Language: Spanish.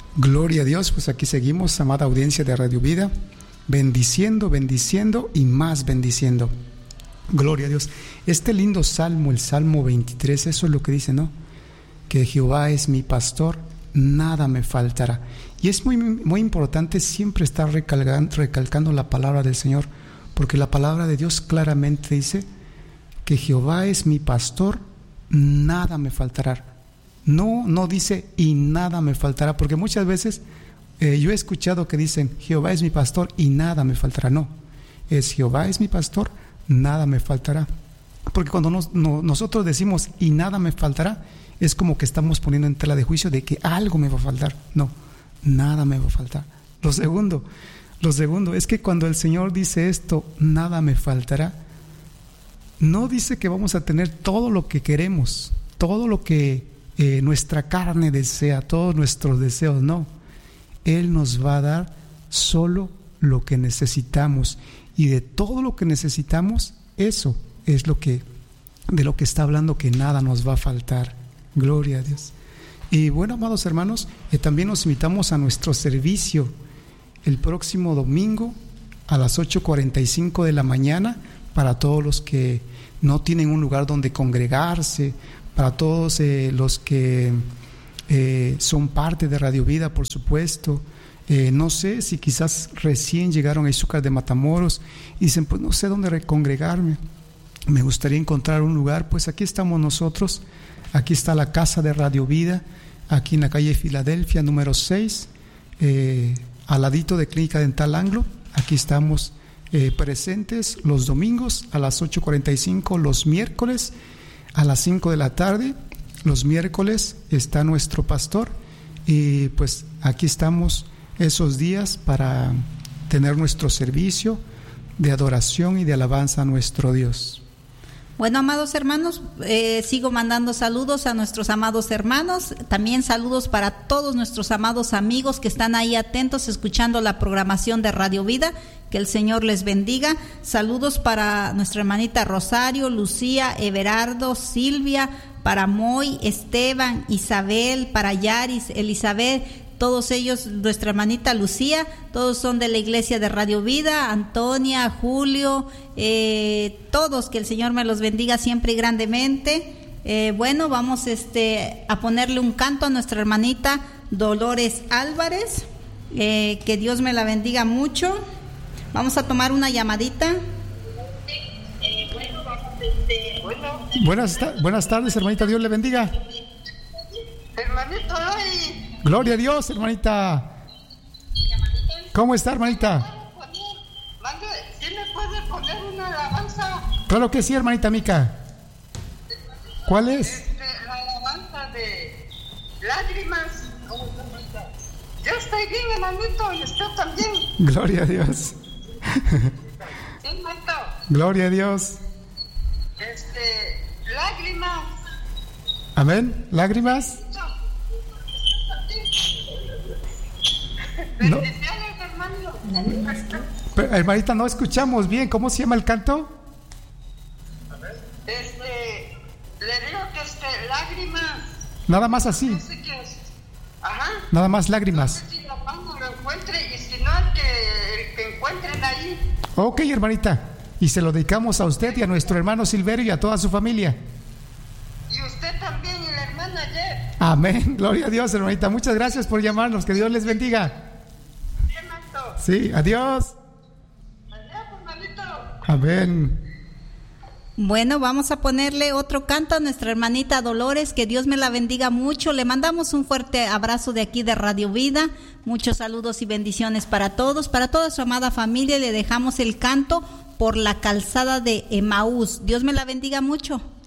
Gloria a Dios, pues aquí seguimos, amada audiencia de Radio Vida, bendiciendo, bendiciendo y más bendiciendo. Gloria a Dios. Este lindo salmo, el Salmo 23, eso es lo que dice, ¿no? Que Jehová es mi pastor, nada me faltará. Y es muy, muy importante siempre estar recalcando la palabra del Señor, porque la palabra de Dios claramente dice que Jehová es mi pastor, nada me faltará. No dice y nada me faltará, porque muchas veces yo he escuchado que dicen Jehová es mi pastor y nada me faltará. No, es Jehová es mi pastor, nada me faltará. Porque cuando nosotros decimos y nada me faltará, es como que estamos poniendo en tela de juicio de que algo me va a faltar. No, nada me va a faltar. Lo segundo es que cuando el Señor dice esto, nada me faltará, no dice que vamos a tener todo lo que queremos, todo lo que nuestra carne desea, todos nuestros deseos. No, Él nos va a dar solo lo que necesitamos, y de todo lo que necesitamos, eso es de lo que está hablando, que nada nos va a faltar. Gloria a Dios. Y bueno, amados hermanos, también nos invitamos a nuestro servicio el próximo domingo a las 8:45 de la mañana, para todos los que no tienen un lugar donde congregarse, para todos los que son parte de Radio Vida, por supuesto. No sé si quizás recién llegaron a Izúcar de Matamoros y dicen, pues no sé dónde congregarme, me gustaría encontrar un lugar. Pues aquí estamos nosotros, aquí está la casa de Radio Vida, aquí en la calle Filadelfia número 6, al ladito de Clínica Dental Anglo. Aquí estamos presentes los domingos a las 8:45, los miércoles a las 5 de la tarde. Los miércoles está nuestro pastor, y pues aquí estamos esos días para tener nuestro servicio de adoración y de alabanza a nuestro Dios. Bueno, amados hermanos, sigo mandando saludos a nuestros amados hermanos, también saludos para todos nuestros amados amigos que están ahí atentos escuchando la programación de Radio Vida. Que el Señor les bendiga. Saludos para nuestra hermanita Rosario, Lucía, Everardo, Silvia, para Moy, Esteban, Isabel, para Yaris, Elizabeth, todos ellos, nuestra hermanita Lucía, todos son de la iglesia de Radio Vida, Antonia, Julio, todos, que el Señor me los bendiga siempre y grandemente. Bueno, vamos a ponerle un canto a nuestra hermanita Dolores Álvarez, que Dios me la bendiga mucho. Vamos a tomar una llamadita. Buenas tardes, hermanita, Dios le bendiga. Hermanito, hoy. Gloria a Dios, hermanita. ¿Cómo está, hermanita? ¿Sí me puede poner una alabanza? Claro que sí, hermanita Mica. ¿Cuál es? La alabanza de Lágrimas. Yo estoy bien, hermanito, y usted también. Gloria a Dios. Gloria a Dios. Lágrimas. Amén. ¿Lágrimas? No. Bendiciones, hermano. Pero, hermanita, no escuchamos bien. ¿Cómo se llama el canto? Le digo que lágrimas. Nada más así. No sé qué es. Ajá. Nada más lágrimas. No sé si lo encuentre, y si no, el que encuentren ahí. Ok, hermanita. Y se lo dedicamos a usted y a nuestro hermano Silverio y a toda su familia. Y usted también, y la hermana Jet. Amén. Gloria a Dios, hermanita. Muchas gracias por llamarnos. Que Dios les bendiga. Sí, adiós. Adiós, hermanito. Amén. Bueno, vamos a ponerle otro canto a nuestra hermanita Dolores, que Dios me la bendiga mucho. Le mandamos un fuerte abrazo de aquí de Radio Vida. Muchos saludos y bendiciones para todos, para toda su amada familia. Le dejamos el canto Por la calzada de Emaús. Dios me la bendiga mucho.